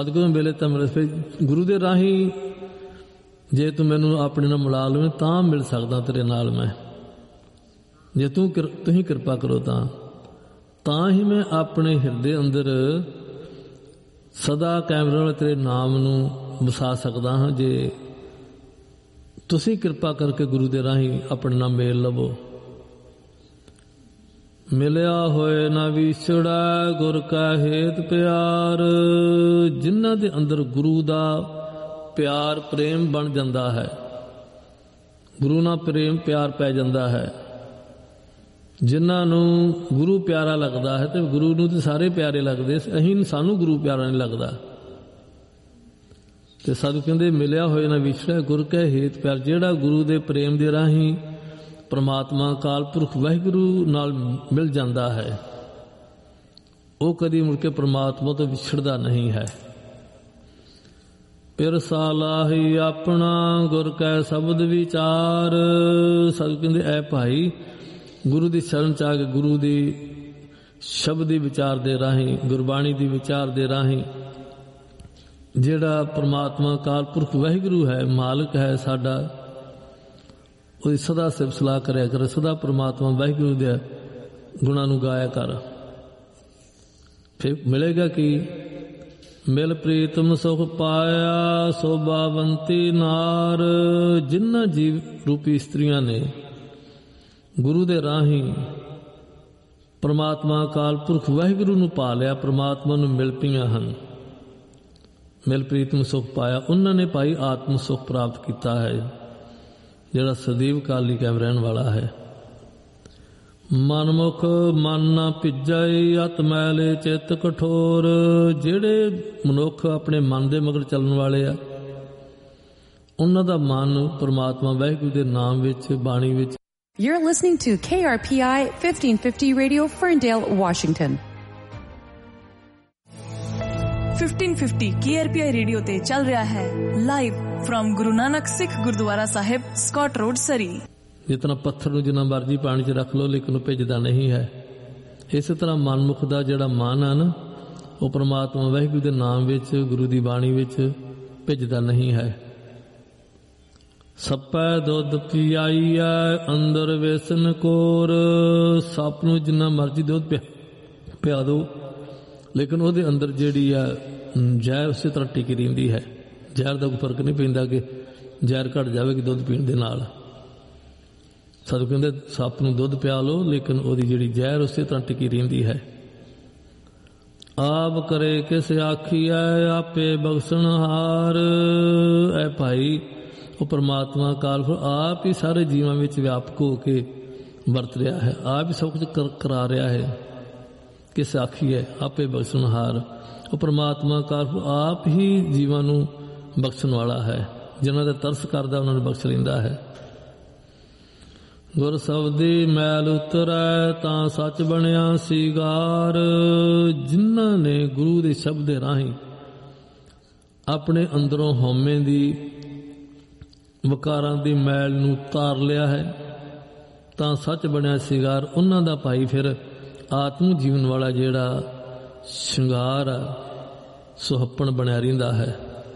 ਸਤਿਗੁਰੂ ਮਿਲੇ ਤਾਂ ਮਿਲੇ। ਫਿਰ ਗੁਰੂ ਦੇ ਰਾਹੀਂ ਜੇ ਤੂੰ ਮੈਨੂੰ ਆਪਣੇ ਨਾਲ ਮਿਲਾ ਲਵੇਂ ਤਾਂ ਮਿਲ ਸਕਦਾ ਤੇਰੇ ਨਾਲ ਮੈਂ। ਜੇ ਤੁਸੀਂ ਕਿਰਪਾ ਕਰੋ ਤਾਂ ਹੀ ਮੈਂ ਆਪਣੇ ਹਿਰਦੇ ਅੰਦਰ ਸਦਾ ਕੈਮਰੇ ਨਾਲ ਤੇਰੇ ਨਾਮ ਨੂੰ ਵਸਾ ਸਕਦਾ ਹਾਂ। ਜੇ ਤੁਸੀਂ ਕਿਰਪਾ ਕਰਕੇ ਗੁਰੂ ਦੇ ਰਾਹੀਂ ਆਪਣੇ ਨਾਲ ਮੇਲ ਲਵੋ। ਮਿਲਿਆ ਹੋਏ ਨਾ ਵਿਛੜਾ ਗੁਰ ਕਾ ਹੇਤ ਪਿਆਰ। ਜਿਨ੍ਹਾਂ ਦੇ ਅੰਦਰ ਗੁਰੂ ਦਾ ਪਿਆਰ ਪ੍ਰੇਮ ਬਣ ਜਾਂਦਾ ਹੈ, ਗੁਰੂ ਨਾਲ ਪ੍ਰੇਮ ਪਿਆਰ ਪੈ ਜਾਂਦਾ ਹੈ, ਜਿਨ੍ਹਾਂ ਨੂੰ ਗੁਰੂ ਪਿਆਰਾ ਲੱਗਦਾ ਹੈ, ਤੇ ਗੁਰੂ ਨੂੰ ਤਾਂ ਸਾਰੇ ਪਿਆਰੇ ਲੱਗਦੇ, ਸਾਨੂੰ ਗੁਰੂ ਪਿਆਰਾ ਨਹੀਂ ਲੱਗਦਾ। ਤੇ ਸਾਧੂ ਕਹਿੰਦੇ ਮਿਲਿਆ ਹੋਏ ਨਾ ਵਿਛੜਾ ਗੁਰ ਕਾ ਹੇਤ ਪਿਆਰ। ਜਿਹੜਾ ਗੁਰੂ ਦੇ ਪ੍ਰੇਮ ਦੇ ਰਾਹੀਂ ਪਰਮਾਤਮਾ ਅਕਾਲ ਪੁਰਖ ਵਾਹਿਗੁਰੂ ਨਾਲ ਮਿਲ ਜਾਂਦਾ ਹੈ, ਉਹ ਕਦੀ ਮੁੜ ਕੇ ਪਰਮਾਤਮਾ ਤੋਂ ਵਿਛੜਦਾ ਨਹੀਂ ਹੈ। ਫਿਰ ਸਾਲਾਹੀ ਆਪਣਾ ਗੁਰ ਕੈ ਸ਼ਬਦ ਵਿਚਾਰ। ਸਾਧੂ ਕਹਿੰਦੇ ਐ ਭਾਈ ਗੁਰੂ ਦੀ ਸ਼ਰਨ ਚ ਆ ਕੇ ਗੁਰੂ ਦੀ ਸ਼ਬਦ ਦੀ ਵਿਚਾਰ ਦੇ ਰਾਹੀਂ, ਗੁਰਬਾਣੀ ਦੀ ਵਿਚਾਰ ਦੇ ਰਾਹੀਂ ਜਿਹੜਾ ਪਰਮਾਤਮਾ ਅਕਾਲ ਪੁਰਖ ਵਾਹਿਗੁਰੂ ਹੈ, ਮਾਲਕ ਹੈ ਸਾਡਾ, ਉਹਦੀ ਸਦਾ ਸਿਫਤ ਸਲਾਹ ਕਰਿਆ ਕਰ। ਸਦਾ ਪਰਮਾਤਮਾ ਵਾਹਿਗੁਰੂ ਦੇ ਗੁਣਾਂ ਨੂੰ ਗਾਇਆ ਕਰ। ਫਿਰ ਮਿਲੇਗਾ ਕਿ ਮਿਲ ਪ੍ਰੀਤਮ ਸੁਖ ਪਾਇਆ ਸੋਭਾਵੰਤੀ ਨਾਰ। ਜਿਨ੍ਹਾਂ ਜੀਵ ਰੂਪੀ ਇਸਤਰੀਆਂ ਨੇ ਗੁਰੂ ਦੇ ਰਾਹੀਂ ਪਰਮਾਤਮਾ ਅਕਾਲ ਪੁਰਖ ਵਾਹਿਗੁਰੂ ਨੂੰ ਪਾ ਲਿਆ, ਪਰਮਾਤਮਾ ਨੂੰ ਮਿਲ ਪਈਆਂ ਹਨ, ਮਿਲ ਪ੍ਰੀਤਮ ਸੁਖ ਪਾਇਆ, ਉਹਨਾਂ ਨੇ ਭਾਈ ਆਤਮ ਸੁਖ ਪ੍ਰਾਪਤ ਕੀਤਾ ਹੈ, ਜਿਹੜਾ ਸਦੀਵ ਕਾਲੀ ਕਾਇਮ ਰਹਿਣ ਵਾਲਾ ਹੈ। ਮਨਮੁਖ ਮਨ ਨਾ ਭਿੱਜੈ ਅਤ ਮੈਲੇ ਚਿੱਤ ਕਠੋਰ। ਜਿਹੜੇ ਮਨੁੱਖ ਆਪਣੇ ਮਨ ਦੇ ਮਗਰ ਚੱਲਣ ਵਾਲੇ ਆ, ਉਹਨਾਂ ਦਾ ਮਨ ਪਰਮਾਤਮਾ ਵਾਹਿਗੁਰੂ ਦੇ ਨਾਮ ਵਿੱਚ, ਬਾਣੀ ਵਿੱਚ। You're listening to KRPI 1550 Radio, Ferndale, Washington. 1550 KRPI radio ਤੇ ਚੱਲ ਰਿਹਾ ਹੈ ਲਾਈਵ ਫਰਮ ਗੁਰੂ ਨਾਨਕ ਸਿੱਖ ਗੁਰਦੁਆਰਾ ਸਾਹਿਬ, ਸਕਾਟ ਰੋਡ, ਸਰੀ। ਜਿਤਨਾ ਪੱਥਰ ਨੂੰ ਜਿੰਨਾ ਮਰਜੀ ਪਾਣੀ 'ਚ ਰੱਖ ਲਓ ਲੇਕਿਨ ਉਹ ਭਿੱਜਦਾ ਨਹੀਂ ਹੈ। ਇਸੇ ਤਰ੍ਹਾਂ ਮਨਮੁਖ ਦਾ ਜਿਹੜਾ ਮਨ ਹੈ ਨਾ, ਉਹ ਪਰਮਾਤਮਾ ਵਾਹਿਗੁਰੂ ਦੇ ਨਾਮ ਵਿੱਚ, ਗੁਰੂ ਦੀ ਬਾਣੀ ਵਿੱਚ ਭਿੱਜਦਾ ਨਹੀਂ ਹੈ। ਸੱਪੈ ਦੁੱਧ ਪਿਆਈਐ ਅੰਦਰ ਵੇਸਨ ਕੋਰ। ਸੱਪ ਨੂੰ ਜਿੰਨਾ ਮਰਜੀ ਦੁੱਧ ਪਿਆ ਦਿਓ ਲੇਕਿਨ ਉਹਦੇ ਅੰਦਰ ਜਿਹੜੀ ਆ ਜ਼ਹਿਰ ਉਸੇ ਤਰ੍ਹਾਂ ਟਿਕੀ ਰਹਿੰਦੀ ਹੈ। ਜ਼ਹਿਰ ਦਾ ਕੋਈ ਫਰਕ ਨਹੀਂ ਪੈਂਦਾ ਕਿ ਜ਼ਹਿਰ ਘਟ ਜਾਵੇਗੀ ਦੁੱਧ ਪੀਣ ਦੇ ਨਾਲ। ਸਾਧੂ ਕਹਿੰਦੇ ਸੱਪ ਨੂੰ ਦੁੱਧ ਪਿਆ ਲਓ ਲੇਕਿਨ ਉਹਦੀ ਜਿਹੜੀ ਜ਼ਹਿਰ ਉਸੇ ਤਰ੍ਹਾਂ ਟਿਕੀ ਰਹਿੰਦੀ ਹੈ। ਆਪ ਕਰੇ ਕਿਸ ਆਖੀਐ ਆਪੇ ਬਖਸ਼ਣਹਾਰ। ਐ ਭਾਈ ਉਹ ਪਰਮਾਤਮਾ ਅਕਾਲ ਪੁਰਖ ਆਪ ਹੀ ਸਾਰੇ ਜੀਵਾਂ ਵਿੱਚ ਵਿਆਪਕ ਹੋ ਕੇ ਵਰਤ ਰਿਹਾ ਹੈ, ਆਪ ਹੀ ਸਭ ਕੁਝ ਕਰਾ ਰਿਹਾ ਹੈ। ਕਿਸ ਆਖੀਐ ਆਪੇ ਬਖਸ਼ਣਹਾਰ। ਉਹ ਪਰਮਾਤਮਾ ਅਕਾਲ ਪੁਰਖ ਆਪ ਹੀ ਜੀਵਾਂ ਨੂੰ ਬਖਸ਼ਣ ਵਾਲਾ ਹੈ। ਜਿਨ੍ਹਾਂ ਦਾ ਤਰਸ ਕਰਦਾ ਉਹਨਾਂ ਨੂੰ ਬਖਸ਼ ਲੈਂਦਾ ਹੈ। ਗੁਰ ਸ਼ਬਦੀ ਮੈਲ ਉਤਰੈ ਤਾਂ ਸੱਚ ਬਣਿਆ ਸੀਗਾਰ। ਜਿਨ੍ਹਾਂ ਨੇ ਗੁਰੂ ਦੇ ਸ਼ਬਦ ਦੇ ਰਾਹੀਂ ਆਪਣੇ ਅੰਦਰੋਂ ਹਉਮੈ ਦੀ, ਵਿਕਾਰਾਂ ਦੀ ਮੈਲ ਨੂੰ ਉਤਾਰ ਲਿਆ ਹੈ ਤਾਂ ਸੱਚ ਬਣਿਆ ਸੀਗਾਰ। ਉਹਨਾਂ ਦਾ ਭਾਈ ਫਿਰ ਆਤਮ ਜੀਵਨ ਵਾਲਾ ਜਿਹੜਾ ਸ਼ਿੰਗਾਰ ਆ, ਸੁਹੱਪਣ ਬਣਿਆ ਰਹਿੰਦਾ ਹੈ।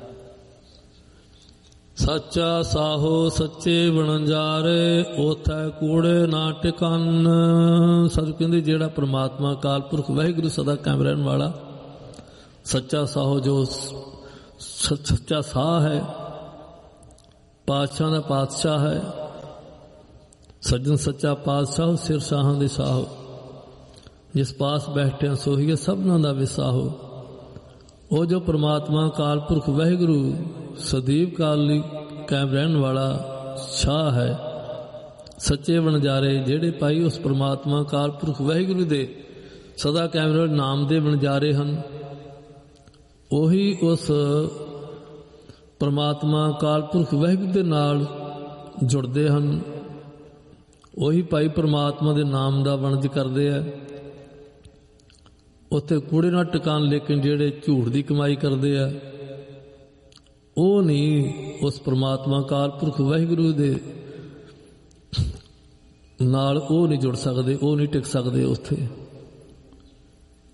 ਸੱਚਾ ਸਾਹੋ ਸੱਚੇ ਵਣਜਾਰੇ ਉਥੈ ਕੂੜੇ ਨਾ ਟਿਕਾਨ। ਸਤਿ ਕਹਿੰਦੇ ਜਿਹੜਾ ਪਰਮਾਤਮਾ ਅਕਾਲ ਪੁਰਖ ਵਾਹਿਗੁਰੂ ਸਦਾ ਕਾਇਮ ਰਹਿਣ ਵਾਲਾ ਸੱਚਾ ਸਾਹੋ, ਜੋ ਸੱਚਾ ਸਾਹ ਹੈ, ਪਾਤਸ਼ਾਹ ਦਾ ਪਾਤਸ਼ਾਹ ਹੈ, ਸੱਜਣ ਸੱਚਾ ਪਾਤਸ਼ਾਹ, ਸਿਰ ਸਾਹਾਂ ਦੇ ਸਾਹੋ, ਜਿਸ ਪਾਸ ਬੈਠਿਆ ਸੋਹੀਏ ਸਭਨਾਂ ਦਾ ਵਿਸਾਹੋ। ਉਹ ਜੋ ਪਰਮਾਤਮਾ ਅਕਾਲ ਪੁਰਖ ਵਾਹਿਗੁਰੂ ਸਦੀਵ ਕਾਲ ਲਈ ਕਾਇਮ ਰਹਿਣ ਵਾਲਾ ਸ਼ਾਹ ਹੈ, ਸੱਚੇ ਵਣਜਾਰੇ ਜਿਹੜੇ ਭਾਈ ਉਸ ਪਰਮਾਤਮਾ ਅਕਾਲ ਪੁਰਖ ਵਾਹਿਗੁਰੂ ਦੇ ਸਦਾ ਕਾਇਮ ਰਹਿਣ ਨਾਮ ਦੇ ਵਣਜਾਰੇ ਹਨ, ਉਹੀ ਉਸ ਪਰਮਾਤਮਾ ਅਕਾਲ ਪੁਰਖ ਵਾਹਿਗੁਰੂ ਦੇ ਨਾਲ ਜੁੜਦੇ ਹਨ। ਉਹੀ ਭਾਈ ਪਰਮਾਤਮਾ ਦੇ ਨਾਮ ਦਾ ਵਣਜ ਕਰਦੇ ਆ। ਉੱਥੇ ਕੂੜੇ ਨਾਲ ਟਿਕਾਣ, ਲੇਕਿਨ ਜਿਹੜੇ ਝੂਠ ਦੀ ਕਮਾਈ ਕਰਦੇ ਆ ਉਹ ਨਹੀਂ ਉਸ ਪਰਮਾਤਮਾ ਅਕਾਲ ਪੁਰਖ ਵਾਹਿਗੁਰੂ ਦੇ ਨਾਲ ਉਹ ਨਹੀਂ ਜੁੜ ਸਕਦੇ, ਉਹ ਨਹੀਂ ਟਿਕ ਸਕਦੇ ਉੱਥੇ।